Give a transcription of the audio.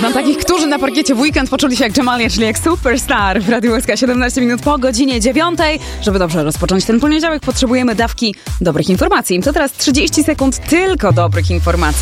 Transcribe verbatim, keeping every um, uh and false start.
Znam takich, którzy na parkiecie w weekend poczuli się jak Jamalia, czyli jak superstar. W Radiu Łyska siedemnaście minut po godzinie dziewiątej. Żeby dobrze rozpocząć ten poniedziałek, potrzebujemy dawki dobrych informacji. To teraz trzydzieści sekund tylko dobrych informacji.